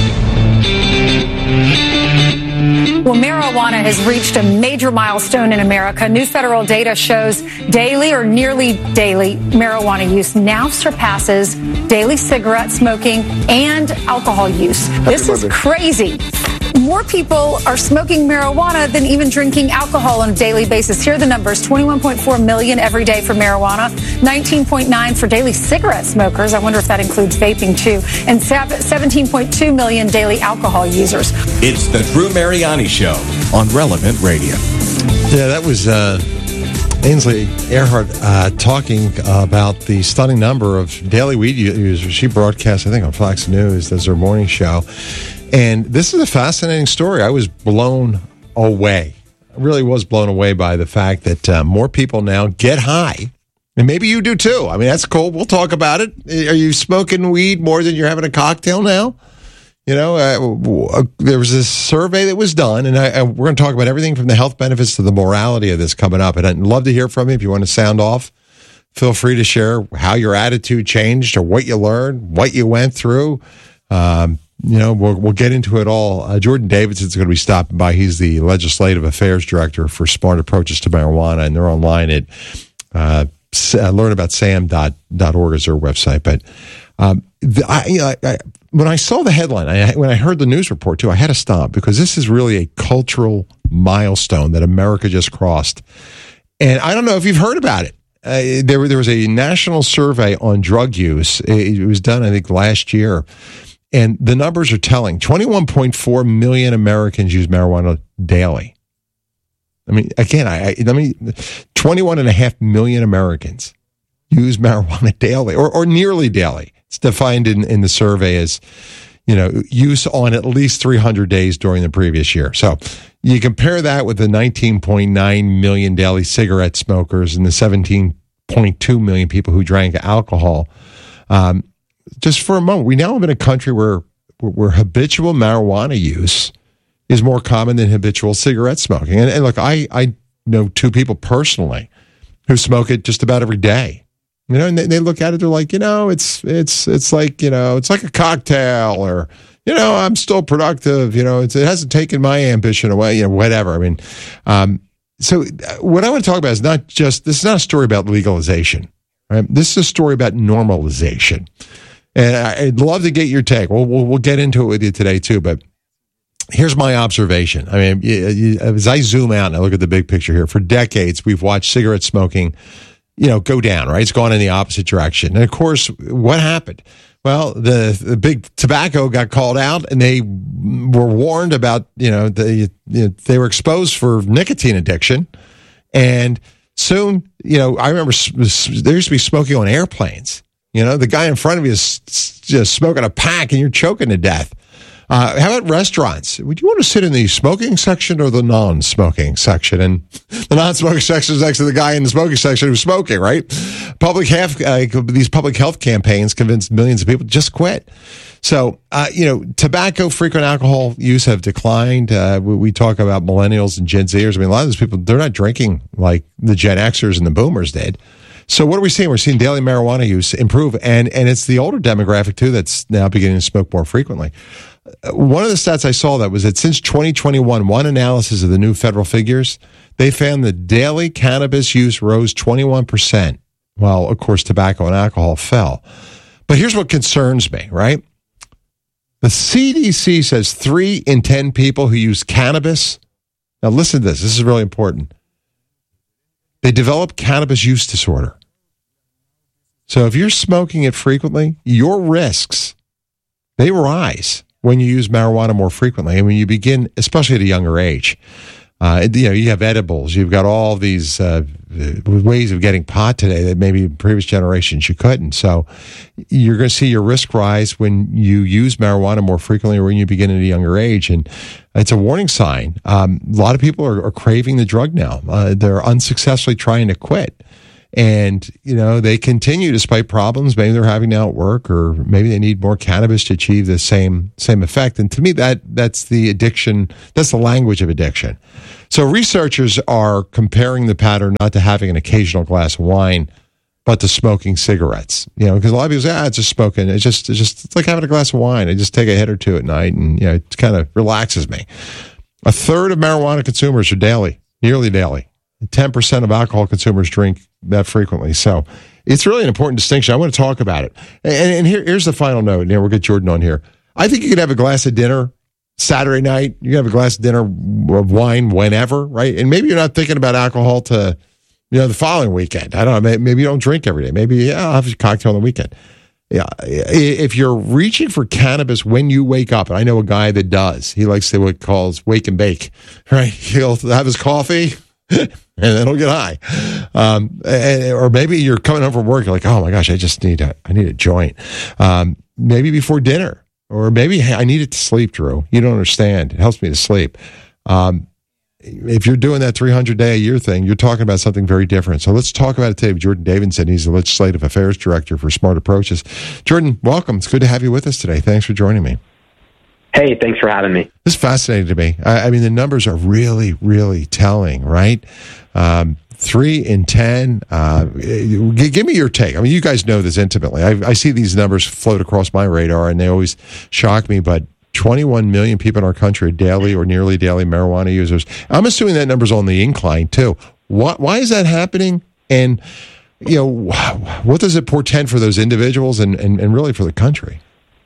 Well, marijuana has reached a major milestone in America. New federal data shows daily or nearly daily marijuana use now surpasses daily cigarette smoking and alcohol use. This is crazy. More people are smoking marijuana than even drinking alcohol on a daily basis. Here are the numbers. 21.4 million every day for marijuana, 19.9 for daily cigarette smokers. I wonder if that includes vaping too. And 17.2 million daily alcohol users. It's the Drew Mariani Show on Relevant Radio. Yeah, that was Ainsley Earhart talking about the stunning number of daily weed users. She broadcast, I think, on Fox News as her morning show. And this is a fascinating story. I was blown away. I really was blown away by the fact that more people now get high. And maybe you do too. I mean, that's cool. We'll talk about it. Are you smoking weed more than you're having a cocktail now? You know, there was this survey that was done, and we're going to talk about everything from the health benefits to the morality of this coming up. And I'd love to hear from you. If you want to sound off, feel free to share how your attitude changed or what you learned, what you went through. You know, we'll get into it all. Jordan Davidson's going to be stopping by. He's the Legislative Affairs Director for Smart Approaches to Marijuana, and they're online at learnaboutsam.org is their website. But when I saw the headline, when I heard the news report too, I had to stop because this is really a cultural milestone that America just crossed. And I don't know if you've heard about it. There was a national survey on drug use. It was done, I think, last year. And the numbers are telling. 21.4 million Americans use marijuana daily. I mean, again, 21.5 million Americans use marijuana daily or nearly daily. It's defined in the survey as, you know, use on at least 300 days during the previous year. So you compare that with the 19.9 million daily cigarette smokers and the 17.2 million people who drank alcohol. Just for a moment, we now live in a country where habitual marijuana use is more common than habitual cigarette smoking. And look, I know two people personally who smoke it just about every day. You know, and they look at it, they're like, you know, it's like, you know, it's like a cocktail, or, you know, I'm still productive. You know, it hasn't taken my ambition away. You know, whatever. I mean, so what I want to talk about is this is not a story about legalization, right? This is a story about normalization. And I'd love to get your take. We'll get into it with you today too. But here's my observation. I mean, as I zoom out and I look at the big picture here, for decades we've watched cigarette smoking, you know, go down. Right, it's gone in the opposite direction. And of course, what happened? Well, the big tobacco got called out, and they were warned about they were exposed for nicotine addiction, and soon, you know, I remember there used to be smoking on airplanes. You know, the guy in front of you is just smoking a pack and you're choking to death. How about restaurants? Would you want to sit in the smoking section or the non-smoking section? And the non-smoking section is next to the guy in the smoking section who's smoking, right? These public health campaigns convinced millions of people to just quit. So, tobacco, frequent alcohol use have declined. We talk about millennials and Gen Zers. I mean, a lot of those people, they're not drinking like the Gen Xers and the Boomers did. So what are we seeing? We're seeing daily marijuana use improve, and it's the older demographic, too, that's now beginning to smoke more frequently. One of the stats I saw that was that since 2021, one analysis of the new federal figures, they found that daily cannabis use rose 21% while, of course, tobacco and alcohol fell. But here's what concerns me, right? The CDC says 3 in 10 people who use cannabis, now listen to this, this is really important, they develop cannabis use disorder. So if you're smoking it frequently, your risks, they rise when you use marijuana more frequently. And when you begin, especially at a younger age, you have edibles, you've got all these ways of getting pot today that maybe in previous generations you couldn't. So you're going to see your risk rise when you use marijuana more frequently or when you begin at a younger age. And it's a warning sign. A lot of people are craving the drug now. They're unsuccessfully trying to quit. And, they continue despite problems maybe they're having now at work, or maybe they need more cannabis to achieve the same effect. And to me, that's the addiction. That's the language of addiction. So researchers are comparing the pattern not to having an occasional glass of wine, but to smoking cigarettes. Because a lot of people say, it's just smoking. It's just like having a glass of wine. I just take a hit or two at night, and it kind of relaxes me. A third of marijuana consumers are nearly daily. 10% of alcohol consumers drink that frequently. So it's really an important distinction. I want to talk about it. And here's the final note. We'll get Jordan on here. I think you could have a glass of dinner Saturday night. You can have a glass of dinner of wine whenever, right? And maybe you're not thinking about alcohol to, the following weekend. I don't know. Maybe you don't drink every day. Maybe I'll have a cocktail on the weekend. Yeah. If you're reaching for cannabis when you wake up, and I know a guy that does, he likes to what he calls wake and bake, right? He'll have his coffee and then he'll get high. Or maybe you're coming home from work, you're like, oh my gosh, I need a joint. Maybe before dinner, or maybe, hey, I need it to sleep, Drew. You don't understand. It helps me to sleep. If you're doing that 300-day-a-year thing, you're talking about something very different. So let's talk about it today with Jordan Davidson. He's the Legislative Affairs Director for Smart Approaches. Jordan, welcome. It's good to have you with us today. Thanks for joining me. Hey, thanks for having me. This is fascinating to me. I mean, the numbers are really, really telling, right? 3 in 10. Give me your take. I mean, you guys know this intimately. I see these numbers float across my radar, and they always shock me, but 21 million people in our country are daily or nearly daily marijuana users. I'm assuming that number's on the incline, too. Why is that happening? And, what does it portend for those individuals and really for the country?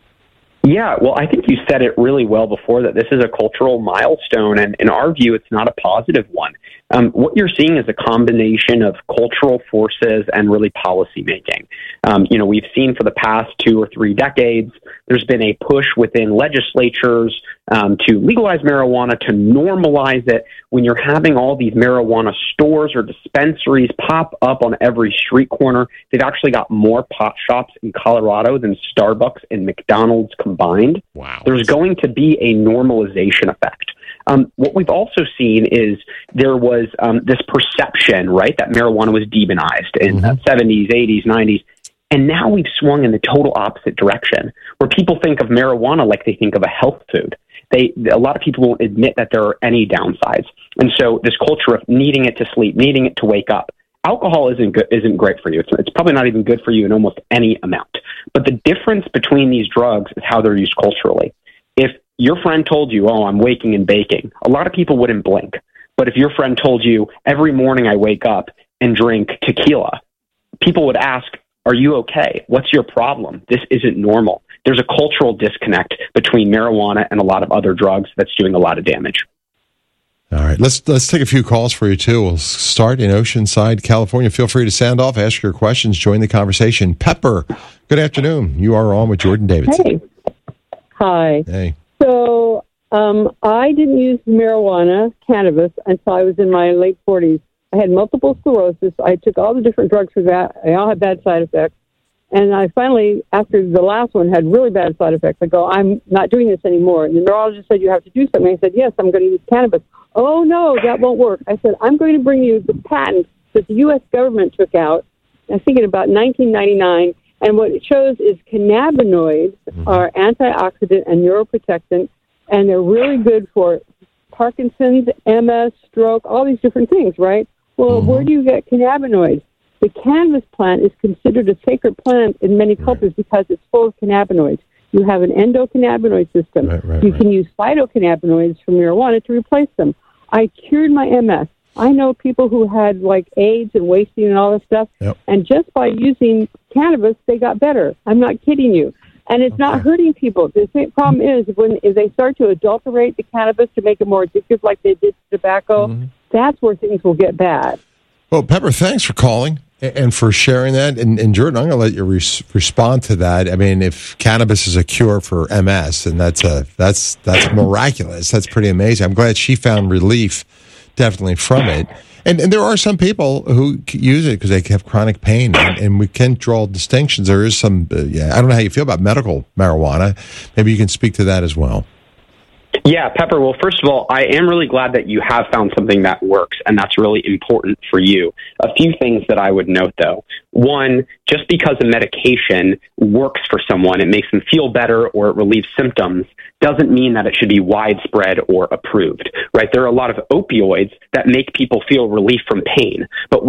Yeah, well, I think you said it really well before, that this is a cultural milestone, and in our view, it's not a positive one. What you're seeing is a combination of cultural forces and really policy making. We've seen for the past 2 or 3 decades, there's been a push within legislatures to legalize marijuana, to normalize it. When you're having all these marijuana stores or dispensaries pop up on every street corner, they've actually got more pot shops in Colorado than Starbucks and McDonald's combined. Wow. There's going to be a normalization effect. What we've also seen is there was this perception, right, that marijuana was demonized in the 70s, 80s, 90s. And now we've swung in the total opposite direction, where people think of marijuana like they think of a health food. A lot of people won't admit that there are any downsides. And so this culture of needing it to sleep, needing it to wake up. Alcohol isn't great for you. It's probably not even good for you in almost any amount. But the difference between these drugs is how they're used culturally. If your friend told you, oh, I'm waking and baking, a lot of people wouldn't blink. But if your friend told you, every morning I wake up and drink tequila, people would ask, are you okay? What's your problem? This isn't normal. There's a cultural disconnect between marijuana and a lot of other drugs that's doing a lot of damage. All right, let's take a few calls for you, too. We'll start in Oceanside, California. Feel free to sound off, ask your questions, join the conversation. Pepper, good afternoon. You are on with Jordan Davidson. Hey. Hi. Hey. So I didn't use marijuana, cannabis, until I was in my late 40s. I had multiple sclerosis. I took all the different drugs for that. They all had bad side effects. And I finally, after the last one had really bad side effects, I go, I'm not doing this anymore. And the neurologist said, you have to do something. I said, yes, I'm going to use cannabis. Oh, no, that won't work. I said, I'm going to bring you the patent that the U.S. government took out, I think in about 1999. And what it shows is cannabinoids are antioxidant and neuroprotectant, and they're really good for Parkinson's, MS, stroke, all these different things, right? Well, where do you get cannabinoids? The cannabis plant is considered a sacred plant in many cultures because it's full of cannabinoids. You have an endocannabinoid system. You can use phytocannabinoids from marijuana to replace them. I cured my MS. I know people who had like AIDS and wasting and all this stuff, and just by using cannabis, they got better. I'm not kidding you. And it's not hurting people. The same problem is when they start to adulterate the cannabis to make it more addictive like they did tobacco, that's where things will get bad. Well, Pepper, thanks for calling and for sharing that. And Jordan, I'm going to let you respond to that. I mean, if cannabis is a cure for MS, then that's miraculous. That's pretty amazing. I'm glad she found relief definitely from it. And there are some people who use it because they have chronic pain, and we can draw distinctions. There is some, I don't know how you feel about medical marijuana. Maybe you can speak to that as well. Yeah, Pepper. Well, first of all, I am really glad that you have found something that works, and that's really important for you. A few things that I would note, though. One, just because a medication works for someone, it makes them feel better or it relieves symptoms, doesn't mean that it should be widespread or approved, right? There are a lot of opioids that make people feel relief from pain, but